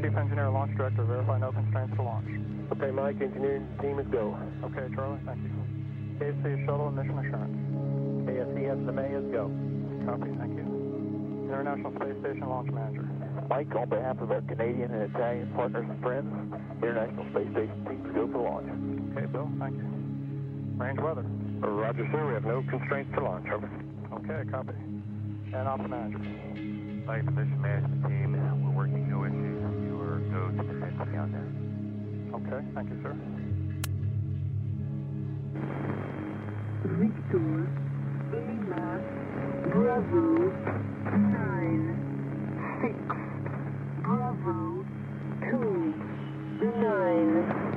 Chief Engineer, Launch Director, verify no constraints to launch. Okay, Mike, engineering team is go. Okay, Charlie, thank you. KFC Shuttle and Mission Assurance. KFCS and May is go. Copy, thank you. International Space Station Launch Manager. Mike, on behalf of our Canadian and Italian partners and friends, International Space Station teams go for launch. Okay, Bill, thank you. Range weather. Roger, sir. We have no constraints for launch. Over. Okay, copy. And Ops Manager. Mike, Mission Management Team, we're working no issues. You are go to the defense countdown. Okay, thank you, sir. Victor, Lima, Bravo, 9, 6, Bravo, 2, 9.